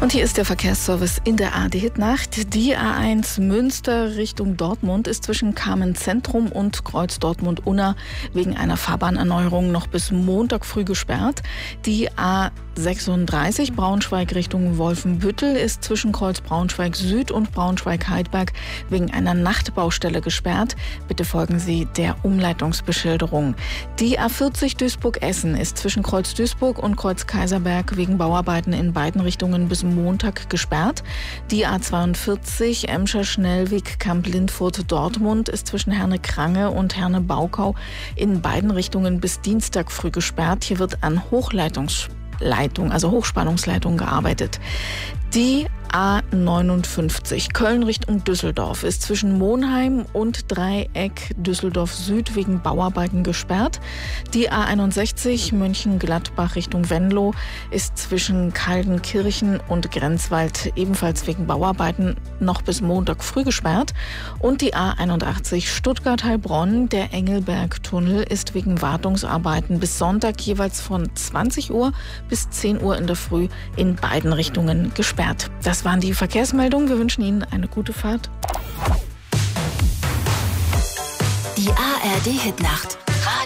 Und hier ist der Verkehrsservice in der ARD-Hit-Nacht. Die A1 Münster Richtung Dortmund ist zwischen Kamenn-Zentrum und Kreuz Dortmund-Unna wegen einer Fahrbahnerneuerung noch bis Montag früh gesperrt. Die A36 Braunschweig Richtung Wolfenbüttel ist zwischen Kreuz Braunschweig Süd und Braunschweig-Heidberg wegen einer Nachtbaustelle gesperrt. Bitte folgen Sie der Umleitungsbeschilderung. Die A40 Duisburg-Essen ist zwischen Kreuz Duisburg und Kreuz Kaiserberg wegen Bauarbeiten in beiden Richtungen bis Montag gesperrt. Die A42 Emscher-Schnellweg Kamp-Lindfurt-Dortmund ist zwischen Herne-Krange und Herne-Baukau in beiden Richtungen bis Dienstag früh gesperrt. Hier wird an Hochspannungsleitungen gearbeitet. Die A59 Köln Richtung Düsseldorf ist zwischen Monheim und Dreieck Düsseldorf Süd wegen Bauarbeiten gesperrt. Die A61 Mönchengladbach Richtung Venlo ist zwischen Kaldenkirchen und Grenzwald ebenfalls wegen Bauarbeiten noch bis Montag früh gesperrt. Und die A81 Stuttgart-Heilbronn, der Engelberg-Tunnel, ist wegen Wartungsarbeiten bis Sonntag jeweils von 20 Uhr bis 10 Uhr in der Früh in beiden Richtungen gesperrt. Das waren die Verkehrsmeldungen. Wir wünschen Ihnen eine gute Fahrt. Die ARD-Hit-Nacht.